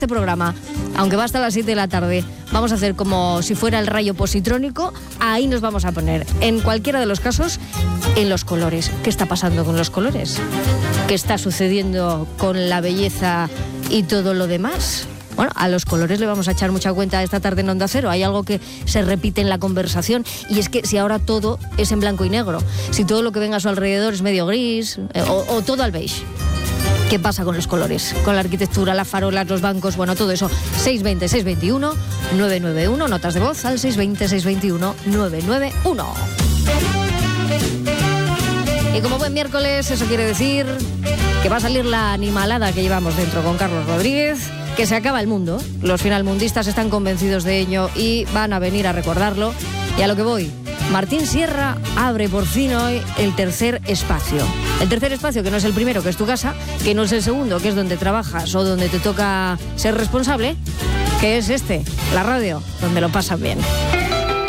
Este programa, aunque va hasta las 7 de la tarde, vamos a hacer como si fuera el rayo positrónico. Ahí nos vamos a poner, en cualquiera de los casos, en los colores. ¿Qué está pasando con los colores? ¿Qué está sucediendo con la belleza y todo lo demás? Bueno, a los colores le vamos a echar mucha cuenta esta tarde en Onda Cero. Hay algo que se repite en la conversación, y es que si ahora todo es en blanco y negro, si todo lo que venga a su alrededor es medio gris o todo al beige, ¿qué pasa con los colores? Con la arquitectura, las farolas, los bancos, bueno, todo eso. 620-621-991, notas de voz al 620-621-991. Y como buen miércoles, eso quiere decir que va a salir la animalada que llevamos dentro con Carlos Rodríguez, que se acaba el mundo. Los finalmundistas están convencidos de ello y van a venir a recordarlo. Y a lo que voy, Martín Sierra abre por fin hoy el tercer espacio. El tercer espacio, que no es el primero, que es tu casa, que no es el segundo, que es donde trabajas o donde te toca ser responsable, que es este, la radio, donde lo pasan bien.